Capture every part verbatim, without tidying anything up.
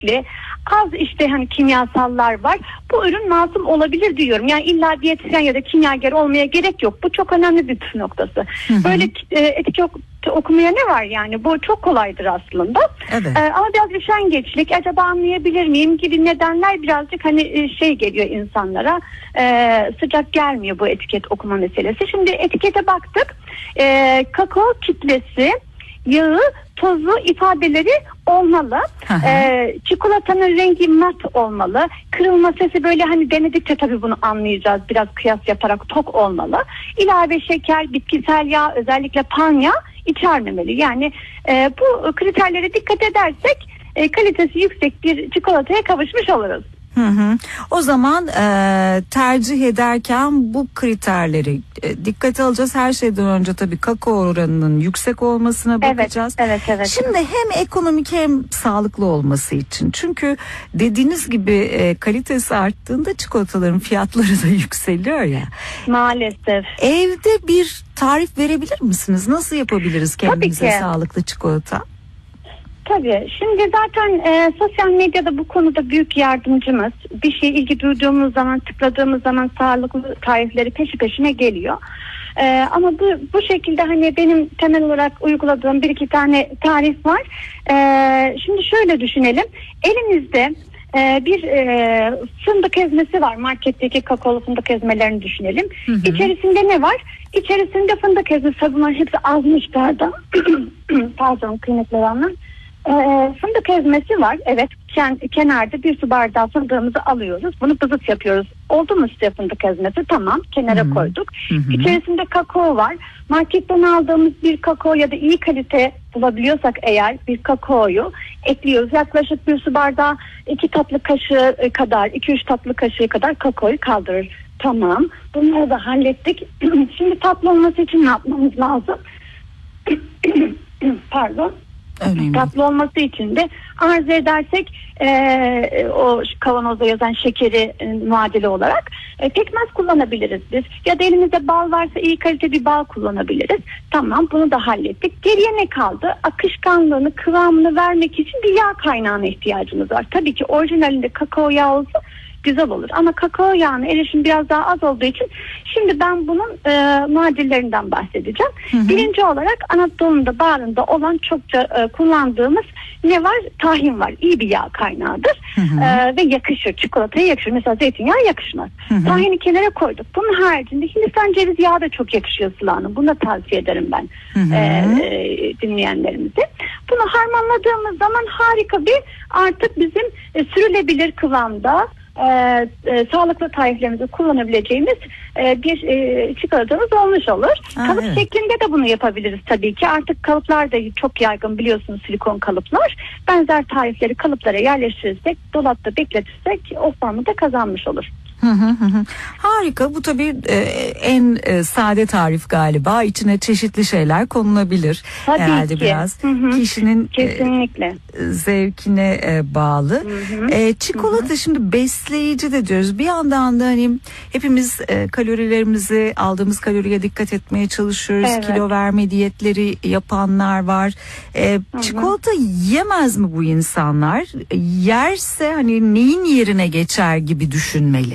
az işte hani kimyasallar var. Bu ürün masum olabilir diyorum. Yani illa diyetisyen ya da kimyager olmaya gerek yok. Bu çok önemli bir püf noktası. Hı hı. Böyle e, etiket okumaya ne var yani? Bu çok kolaydır aslında. Evet. E, ama biraz üşengeçlik, acaba anlayabilir miyim gibi nedenler birazcık hani şey geliyor insanlara. E, sıcak gelmiyor bu etiket okuma meselesi. Şimdi etikete baktık. E, kakao kütlesi, yağı, tozu ifadeleri olmalı. Ee, çikolatanın rengi mat olmalı. Kırılma sesi böyle hani denedikçe tabii bunu anlayacağız. Biraz kıyas yaparak tok olmalı. İlave şeker, bitkisel yağ, özellikle palmiye içermemeli. Yani e, bu kriterlere dikkat edersek e, kalitesi yüksek bir çikolataya kavuşmuş oluruz. Hı hı. O zaman e, tercih ederken bu kriterleri e, dikkate alacağız. Her şeyden önce tabii kakao oranının yüksek olmasına bakacağız. Evet, evet, evet. Şimdi hem ekonomik hem sağlıklı olması için. Çünkü dediğiniz gibi e, kalitesi arttığında çikolataların fiyatları da yükseliyor ya. Maalesef. Evde bir tarif verebilir misiniz? Nasıl yapabiliriz kendimize sağlıklı çikolata? Tabii. Şimdi zaten e, sosyal medyada bu konuda büyük yardımcımız. Bir şeye ilgi duyduğumuz zaman, tıkladığımız zaman sağlıklı tarifleri peşi peşine geliyor. E, ama bu bu şekilde hani benim temel olarak uyguladığım bir iki tane tarif var. E, şimdi şöyle düşünelim. Elimizde e, bir e, fındık ezmesi var. Marketteki kakaolu fındık ezmelerini düşünelim. Hı hı. İçerisinde ne var? İçerisinde fındık ezmesi, bunların hepsi az miktarda. Pardon, kıymetli olanlar. E, fındık ezmesi var. Evet, ken, kenarda bir su bardağı fındığımızı alıyoruz. Bunu bızıt yapıyoruz. Oldu mu size fındık ezmesi? Tamam, kenara hmm. koyduk. Hmm. İçerisinde kakao var. Marketten aldığımız bir kakao ya da iyi kalite bulabiliyorsak eğer bir kakaoyu ekliyoruz. Yaklaşık bir su bardağı iki tatlı kaşığı kadar, iki üç tatlı kaşığı kadar kakaoyu kaldırır. Tamam, bunları da hallettik. Şimdi tatlı olması için ne yapmamız lazım? Pardon. Önemli. Tatlı olması için de arz edersek e, o kavanozda yazan şekeri e, muadili olarak e, pekmez kullanabiliriz biz. Ya da elimizde bal varsa iyi kalite bir bal kullanabiliriz. Tamam, bunu da hallettik. Geriye ne kaldı? Akışkanlığını, kıvamını vermek için bir yağ kaynağına ihtiyacımız var. Tabii ki orijinalinde kakao yağı olsa güzel olur. Ama kakao yağına erişim biraz daha az olduğu için şimdi ben bunun e, muadillerinden bahsedeceğim. Hı hı. Birinci olarak Anadolu'nun da bağrında olan çokça e, kullandığımız ne var? Tahin var. İyi bir yağ kaynağıdır. Hı hı. E, ve yakışır. Çikolataya yakışır. Mesela zeytinyağı yakışmaz. Hı hı. Tahini kenara koyduk. Bunun haricinde Hindistan ceviz yağı da çok yakışıyor Sıla Hanım. Bunu da tavsiye ederim ben hı hı. E, e, dinleyenlerimize. Bunu harmanladığımız zaman harika bir artık bizim e, sürülebilir kıvamda Ee, e, sağlıklı tariflerimizi kullanabileceğimiz e, bir e, çikolatamız olmuş olur. Aa, kalıp evet. şeklinde de bunu yapabiliriz tabii ki. Artık kalıplar da çok yaygın, biliyorsunuz, silikon kalıplar. Benzer tarifleri kalıplara yerleştirirsek, dolapta bekletirsek o formu da kazanmış olur. Hı hı hı. Harika. Bu tabii e, en e, sade tarif galiba. İçine çeşitli şeyler konulabilir. Tabii herhalde ki. Biraz hı hı. kişinin kesinlikle e, zevkine e, bağlı. Hı hı. E, çikolata hı hı. şimdi besleyici de diyoruz. Bir yandan da hani hepimiz e, kalorilerimizi, aldığımız kaloriye dikkat etmeye çalışıyoruz. Evet. Kilo verme diyetleri yapanlar var. E, hı hı. Çikolata yemez mi bu insanlar? Yerse hani neyin yerine geçer gibi düşünmeli.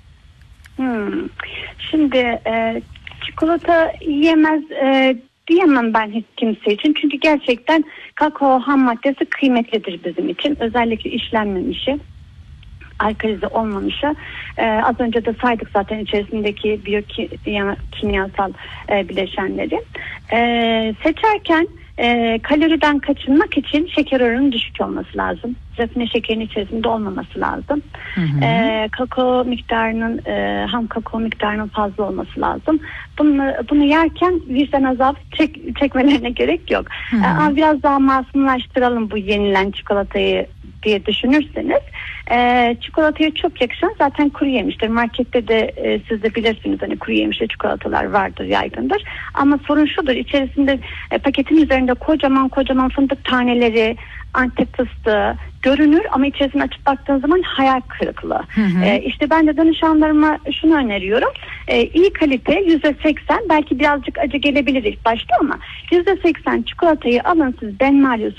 Hmm. Şimdi e, çikolata yemez e, diyemem ben hiç kimse için. Çünkü gerçekten kakao ham maddesi kıymetlidir bizim için. Özellikle işlenmemişi, alkalize olmamışı. E, az önce de saydık zaten içerisindeki biyokimyasal e, bileşenleri. E, seçerken e, kaloriden kaçınmak için şeker oranının düşük olması lazım. Rafine şekerin içerisinde olmaması lazım. Hı hı. E, kakao miktarının, e, ham kakao miktarının fazla olması lazım. Bunu, bunu yerken vicdan azabı çek, çekmelerine gerek yok. Hı hı. E, ama biraz daha masumlaştıralım bu yenilen çikolatayı diye düşünürseniz, e, çikolataya çok yakışan zaten kuru yemiştir. Markette de e, siz de bilirsiniz, hani kuru yemişli çikolatalar vardır, yaygındır. Ama sorun şudur, içerisinde e, paketin üzerinde kocaman kocaman fındık taneleri, Antep fıstığı görünür ama içerisine açıp baktığın zaman hayal kırıklığı. Hı hı. Ee, işte ben de danışanlarıma şunu öneriyorum. Ee, iyi kalite yüzde seksen, belki birazcık acı gelebilir ilk başta ama yüzde seksen çikolatayı alın siz benmari usulü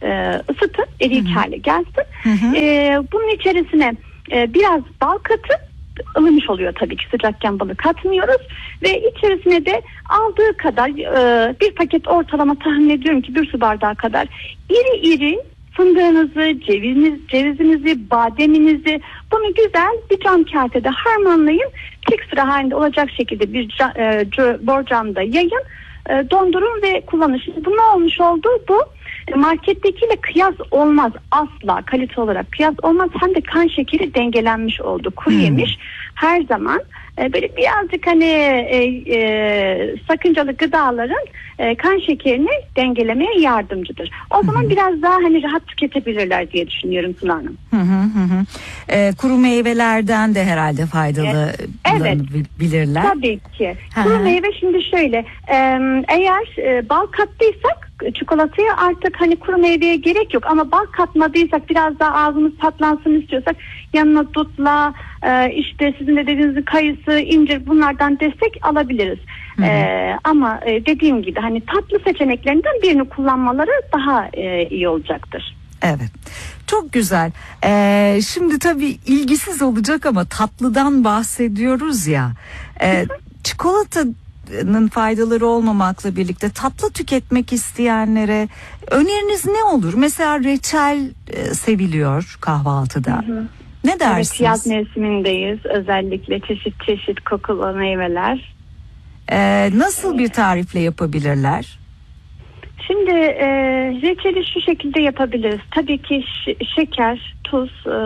e, ısıtın, eriyik hale gelsin. Hı hı. E, bunun içerisine e, biraz bal katın. Ilımış oluyor tabii ki, sıcakken balı katmıyoruz ve içerisine de aldığı kadar e, bir paket, ortalama tahmin ediyorum ki bir su bardağı kadar iri iri fındığınızı, ceviziniz, cevizinizi, bademinizi, bunu güzel bir cam kasede harmanlayın. Tek sıra halinde olacak şekilde bir e, borcamda yayın, e, dondurun ve kullanın. Şimdi bu ne olmuş oldu? Bu markettekiyle kıyas olmaz, asla kalite olarak kıyas olmaz. Hem de kan şekeri dengelenmiş oldu. Kuru hmm. yemiş her zaman e, böyle birazcık hani e, e, sakıncalı gıdaların e, kan şekerini dengelemeye yardımcıdır. O hmm. zaman biraz daha hani rahat tüketebilirler diye düşünüyorum Suna Hanım. Hı hı hı. E, kuru meyvelerden de herhalde faydalı evet. bilirler. Tabii ki. Hı-hı. Kuru meyve şimdi şöyle, e, eğer e, bal kattıysak çikolataya artık hani kuru meyveye gerek yok, ama bal katmadıysak, biraz daha ağzımız tatlansın istiyorsak yanına dutla, e, işte sizin de dediğiniz kayısı, incir, bunlardan destek alabiliriz. E, ama e, dediğim gibi hani tatlı seçeneklerinden birini kullanmaları daha e, iyi olacaktır. Evet, çok güzel. Ee, şimdi tabii ilgisiz olacak ama tatlıdan bahsediyoruz ya. Ee, çikolatanın faydaları olmamakla birlikte tatlı tüketmek isteyenlere öneriniz ne olur? Mesela reçel e, seviliyor kahvaltıda. Hı hı. Ne dersiniz? Evet, yaz mevsimindeyiz. Özellikle çeşit çeşit kokulu meyveler. Ee, nasıl bir tarifle yapabilirler? Şimdi e, reçeli şu şekilde yapabiliriz. Tabii ki ş- şeker, tuz e,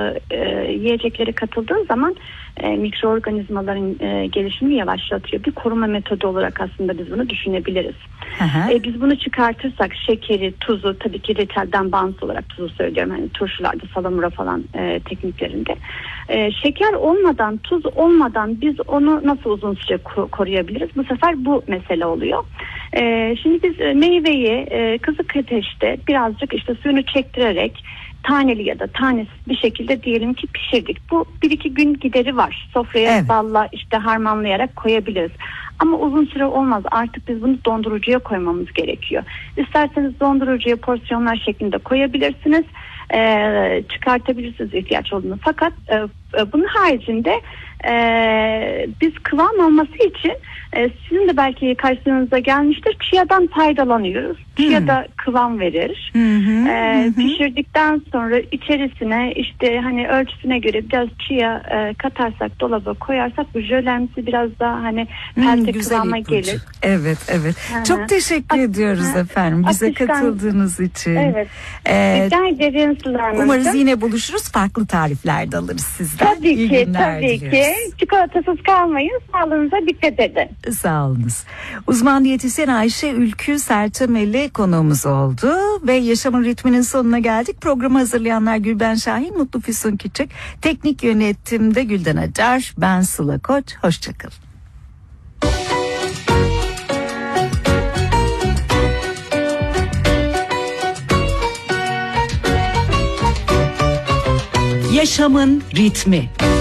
e, yiyeceklere katıldığı zaman e, mikroorganizmaların e, gelişimi yavaşlatıyor. Bir koruma metodu olarak aslında biz bunu düşünebiliriz. E, biz bunu çıkartırsak şekeri, tuzu, tabii ki reçelden bağımsız olarak tuzu söylüyorum. Hani turşularda, salamura falan e, tekniklerinde. E, şeker olmadan, tuz olmadan biz onu nasıl uzun süre ko- koruyabiliriz? Bu sefer bu mesele oluyor. E, şimdi biz e, meyveyi e, kısık ateşte birazcık işte suyunu çektirerek taneli ya da tanesiz bir şekilde diyelim ki pişirdik. Bu bir iki gün gideri var. Sofraya evet. balla işte harmanlayarak koyabiliriz. Ama uzun süre olmaz. Artık biz bunu dondurucuya koymamız gerekiyor. İsterseniz dondurucuya porsiyonlar şeklinde koyabilirsiniz. Ee, çıkartabilirsiniz ihtiyaç olduğunu. Fakat e, e, bunun haricinde e, biz kıvam olması için e, sizin de belki karşınıza gelmiştir. Chia'dan faydalanıyoruz. Hmm. Chia da kıvam verir. Hmm. E, hmm. Pişirdikten sonra içerisine işte hani ölçüsüne göre biraz chia e, katarsak, dolaba koyarsak bu jölemsi biraz daha hani pelte hmm, kıvama gelir. Evet evet. Hı-hı. Çok teşekkür At- ediyoruz Hı-hı. efendim bize Atışkan... katıldığınız için. Evet. Ee, Rica ederim. Umarız yine buluşuruz. Farklı tariflerde alırız sizden. Tabii İyi ki, tabii diliyoruz. ki. Çikolatasız kalmayın. Sağlığınıza dikkat edin. Sağ olunuz. Uzman diyetisyen Ayşe Ülkü Sertemeli konuğumuz oldu ve Yaşamın Ritminin sonuna geldik. Programı hazırlayanlar Gülben Şahin, Mutlu Füsun Küçük, teknik yönetimde Gülden Acar, ben Sıla Koç. Hoşçakalın. Yaşamın ritmi.